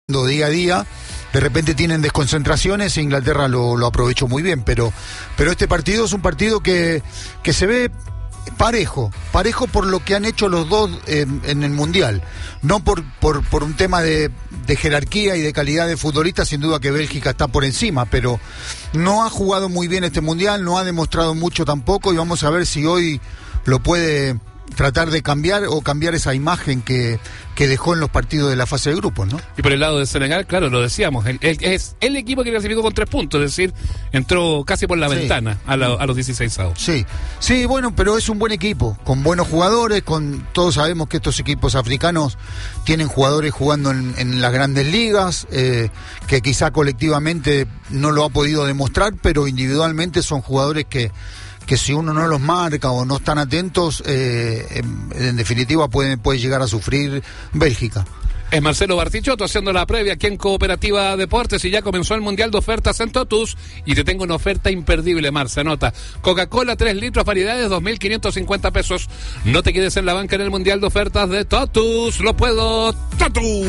día a día, de repente tienen desconcentraciones e Inglaterra lo aprovechó muy bien, pero este partido es un partido que se ve parejo por lo que han hecho los dos en el Mundial, no por un tema de jerarquía y de calidad de futbolistas. Sin duda que Bélgica está por encima, pero no ha jugado muy bien este Mundial, no ha demostrado mucho tampoco, y vamos a ver si hoy lo puede tratar de cambiar esa imagen que dejó en los partidos de la fase de grupos, ¿no? Y por el lado de Senegal, claro, lo decíamos, es el equipo que clasificó con 3 puntos, es decir, entró casi por la ventana a los 16avos. Sí, bueno, pero es un buen equipo, con buenos jugadores, todos sabemos que estos equipos africanos tienen jugadores jugando en las grandes ligas, que quizá colectivamente no lo ha podido demostrar, pero individualmente son jugadores que si uno no los marca o no están atentos, en definitiva puede llegar a sufrir Bélgica. Es Marcelo Bartichotto haciendo la previa aquí en Cooperativa Deportes, y ya comenzó el Mundial de Ofertas en Totus, y te tengo una oferta imperdible, Marce, anota. Coca-Cola 3 litros, variedades, 2.550 pesos. No te quedes en la banca en el Mundial de Ofertas de Totus. Lo puedo, Totus.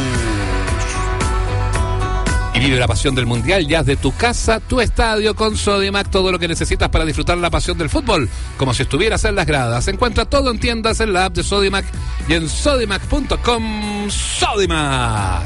Y vive la pasión del Mundial ya de tu casa, tu estadio, con Sodimac. Todo lo que necesitas para disfrutar la pasión del fútbol, como si estuvieras en las gradas. Encuentra todo en tiendas, en la app de Sodimac y en sodimac.com. Sodimac.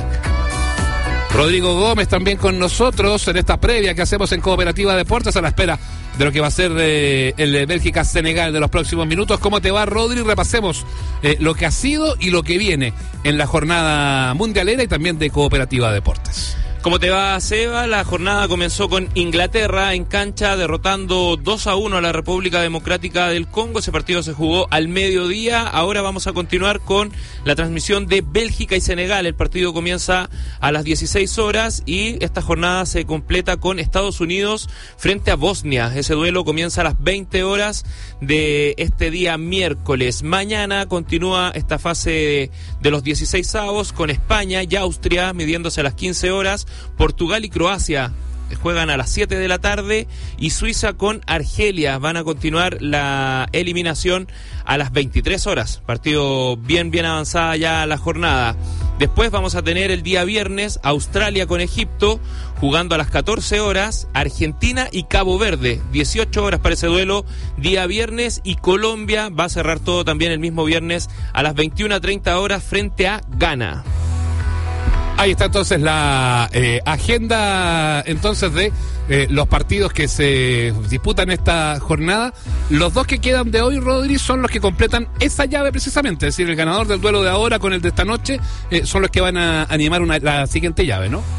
Rodrigo Gómez también con nosotros en esta previa que hacemos en Cooperativa Deportes, a la espera de lo que va a ser el Bélgica-Senegal de los próximos minutos. ¿Cómo te va, Rodri? Repasemos lo que ha sido y lo que viene en la jornada mundialera y también de Cooperativa Deportes. ¿Cómo te va, Seba? La jornada comenzó con Inglaterra en cancha derrotando 2-1 a la República Democrática del Congo. Ese partido se jugó al mediodía. Ahora vamos a continuar con la transmisión de Bélgica y Senegal. El partido comienza a las 16 horas y esta jornada se completa con Estados Unidos frente a Bosnia. Ese duelo comienza a las 20 horas de este día miércoles. Mañana continúa esta fase de los 16avos con España y Austria midiéndose a las 15 horas. Portugal y Croacia juegan a las 7 de la tarde y Suiza con Argelia van a continuar la eliminación a las 23 horas. Partido bien avanzada ya la jornada. Después vamos a tener el día viernes Australia con Egipto jugando a las 14 horas, Argentina y Cabo Verde, 18 horas para ese duelo, día viernes, y Colombia va a cerrar todo también el mismo viernes a las 21:30 horas frente a Ghana. Ahí está entonces la agenda entonces de los partidos que se disputan esta jornada. Los dos que quedan de hoy, Rodri, son los que completan esa llave precisamente. Es decir, el ganador del duelo de ahora con el de esta noche son los que van a animar la siguiente llave, ¿no?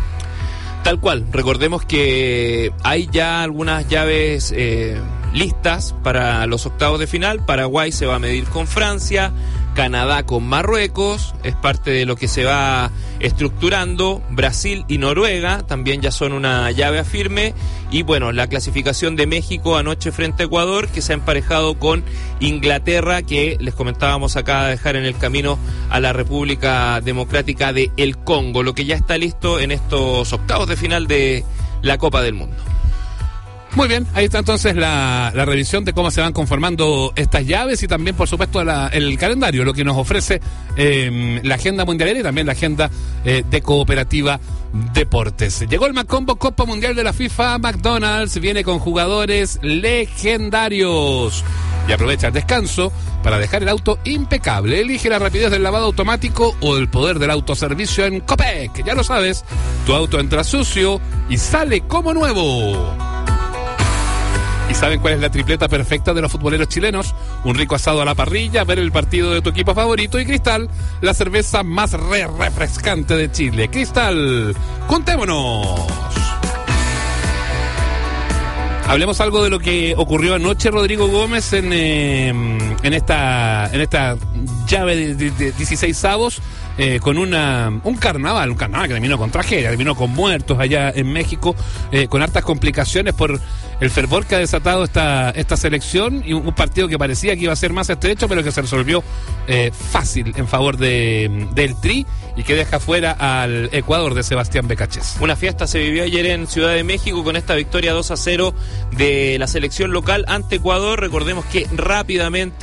Tal cual. Recordemos que hay ya algunas llaves listas para los octavos de final. Paraguay se va a medir con Francia, Canadá con Marruecos, es parte de lo que se va estructurando. Brasil y Noruega también ya son una llave a firme. Y bueno, la clasificación de México anoche frente a Ecuador, que se ha emparejado con Inglaterra, que les comentábamos acá, dejar en el camino a la República Democrática de el Congo, lo que ya está listo en estos octavos de final de la Copa del Mundo. Muy bien, ahí está entonces la revisión de cómo se van conformando estas llaves y también, por supuesto, el calendario, lo que nos ofrece la agenda mundialera y también la agenda de Cooperativa Deportes. Llegó el Macombo Copa Mundial de la FIFA. McDonald's viene con jugadores legendarios y aprovecha el descanso para dejar el auto impecable. Elige la rapidez del lavado automático o el poder del autoservicio en Copec. Ya lo sabes, tu auto entra sucio y sale como nuevo. ¿Y saben cuál es la tripleta perfecta de los futboleros chilenos? Un rico asado a la parrilla, ver el partido de tu equipo favorito y Cristal, la cerveza más refrescante de Chile. Cristal, juntémonos. Hablemos algo de lo que ocurrió anoche, Rodrigo Gómez, en esta llave de 16avos. Con un carnaval que terminó con tragedia, terminó con muertos allá en México, con hartas complicaciones por el fervor que ha desatado esta selección, y un partido que parecía que iba a ser más estrecho, pero que se resolvió fácil en favor del Tri, y que deja fuera al Ecuador de Sebastián Becachés. Una fiesta se vivió ayer en Ciudad de México con esta victoria 2-0 de la selección local ante Ecuador. Recordemos que rápidamente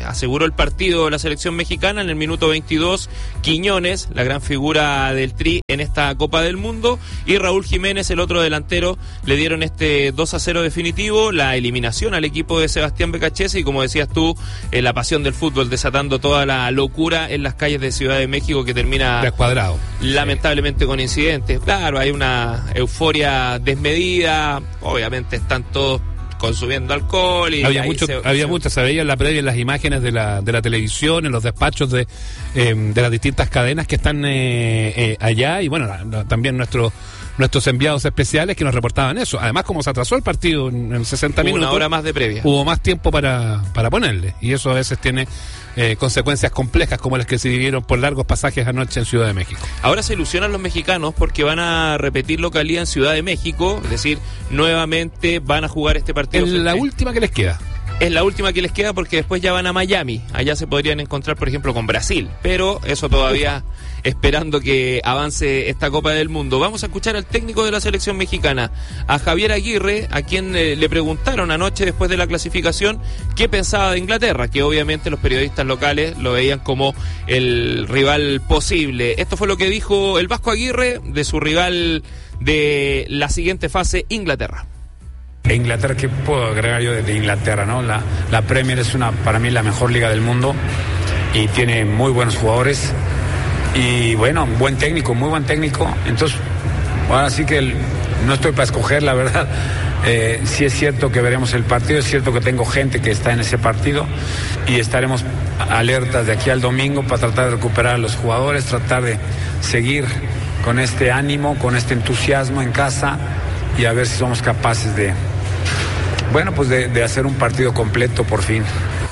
aseguró el partido la selección mexicana en el minuto 22. Quiñones, la gran figura del Tri en esta Copa del Mundo, y Raúl Jiménez, el otro delantero, le dieron este 2-0 definitivo, la eliminación al equipo de Sebastián Becachese, y como decías tú, la pasión del fútbol desatando toda la locura en las calles de Ciudad de México, que termina descuadrado, lamentablemente con incidentes. Claro, hay una euforia desmedida, obviamente están todos consumiendo alcohol y había mucho, se veía en la previa, en las imágenes de la televisión, en los despachos de las distintas cadenas que están allá, y bueno, también nuestros enviados especiales que nos reportaban eso. Además, como se atrasó el partido en 60 minutos, una hora más de previa, hubo más tiempo para ponerle, y eso a veces tiene consecuencias complejas, como las que se vivieron por largos pasajes anoche en Ciudad de México. Ahora se ilusionan los mexicanos porque van a repetir localía en Ciudad de México, es decir, nuevamente van a jugar este partido. Es la última que les queda. Es la última que les queda, porque después ya van a Miami. Allá se podrían encontrar, por ejemplo, con Brasil. Pero eso todavía esperando que avance esta Copa del Mundo. Vamos a escuchar al técnico de la selección mexicana, a Javier Aguirre, a quien le preguntaron anoche, después de la clasificación, qué pensaba de Inglaterra, que obviamente los periodistas locales lo veían como el rival posible. Esto fue lo que dijo el Vasco Aguirre de su rival de la siguiente fase, Inglaterra. Inglaterra, ¿qué puedo agregar yo de Inglaterra, no? La Premier es para mí la mejor liga del mundo y tiene muy buenos jugadores y bueno, muy buen técnico. Entonces, ahora sí que no estoy para escoger, la verdad. Sí es cierto que veremos el partido, es cierto que tengo gente que está en ese partido y estaremos alertas de aquí al domingo para tratar de recuperar a los jugadores, tratar de seguir con este ánimo, con este entusiasmo en casa y a ver si somos capaces de hacer un partido completo por fin.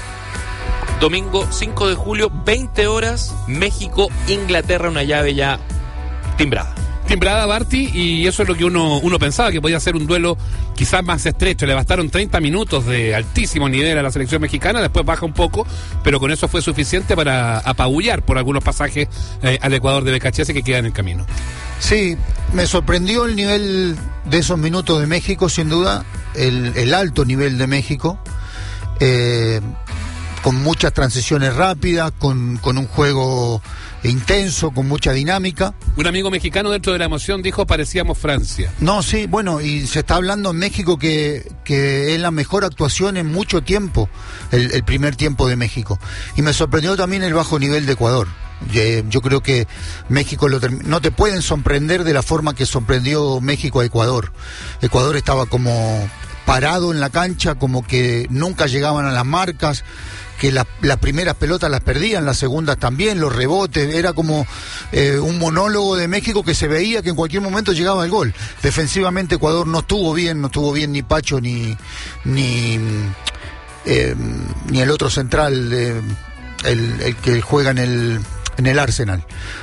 Domingo 5 de julio, 20 horas, México, Inglaterra, una llave ya timbrada. Timbrada, Barty, y eso es lo que uno pensaba, que podía ser un duelo quizás más estrecho. Le bastaron 30 minutos de altísimo nivel a la selección mexicana, después baja un poco, pero con eso fue suficiente para apabullar por algunos pasajes al Ecuador de Becachese, que queda en el camino. Sí, me sorprendió el nivel de esos minutos de México, sin duda, el alto nivel de México, con muchas transiciones rápidas, con un juego intenso, con mucha dinámica. Un amigo mexicano dentro de la emoción dijo: parecíamos Francia. No, sí, bueno, y se está hablando en México que es la mejor actuación en mucho tiempo, el primer tiempo de México. Y me sorprendió también el bajo nivel de Ecuador. Yo creo que México no te pueden sorprender de la forma que sorprendió México a Ecuador. Ecuador estaba como parado en la cancha, como que nunca llegaban a las marcas, que las primeras pelotas las perdían, las segundas también, los rebotes, era como un monólogo de México que se veía que en cualquier momento llegaba el gol. Defensivamente Ecuador no estuvo bien ni Pacho ni el otro central, el que juega en el Arsenal.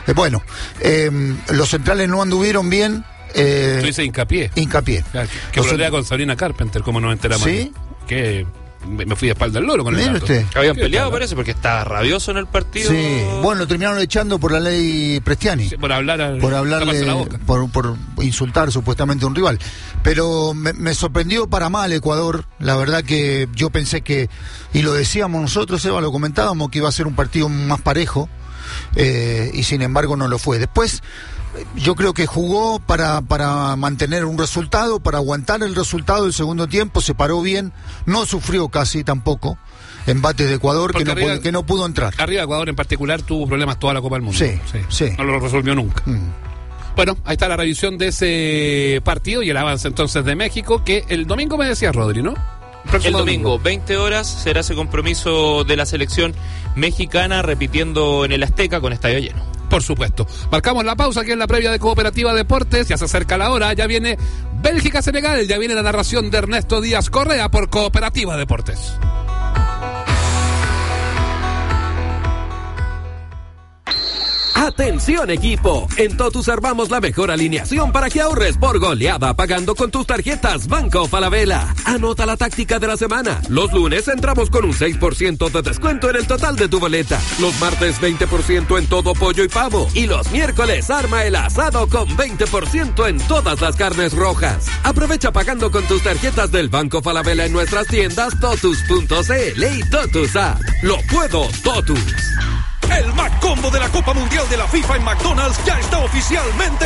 Los centrales no anduvieron bien. Tú dices Hincapié. Claro, que pelea con Sabrina Carpenter, como nos enteramos. ¿Sí? Que me fui de espalda al loro con el dato. Habían peleado, parece, porque estaba rabioso en el partido. Sí, bueno, lo terminaron echando por la ley Prestiani. Sí, por hablarle la boca. Por insultar supuestamente a un rival. Pero me sorprendió para mal Ecuador. La verdad que yo pensé que, y lo decíamos nosotros, Eva, lo comentábamos, que iba a ser un partido más parejo, y sin embargo no lo fue. Después, yo creo que jugó para mantener un resultado, para aguantar el resultado del segundo tiempo, se paró bien, no sufrió casi tampoco embates de Ecuador, que no pudo entrar. Arriba Ecuador en particular tuvo problemas toda la Copa del Mundo. Sí. No lo resolvió nunca. Bueno, ahí está la revisión de ese partido y el avance entonces de México, que el domingo me decía Rodri, ¿no? El domingo, 20 horas, será ese compromiso de la selección mexicana, repitiendo en el Azteca con estadio lleno. Por supuesto. Marcamos la pausa aquí en la previa de Cooperativa Deportes. Ya se acerca la hora. Ya viene Bélgica-Senegal. Ya viene la narración de Ernesto Díaz Correa por Cooperativa Deportes. Atención equipo, en Totus armamos la mejor alineación para que ahorres por goleada pagando con tus tarjetas Banco Falabella. Anota la táctica de la semana. Los lunes entramos con un 6% de descuento en el total de tu boleta. Los martes 20% en todo pollo y pavo. Y los miércoles arma el asado con 20% en todas las carnes rojas. Aprovecha pagando con tus tarjetas del Banco Falabella en nuestras tiendas totus.cl y Totus App. Lo puedo, Totus. El Mac Combo de la Copa Mundial de la FIFA en McDonald's ya está oficialmente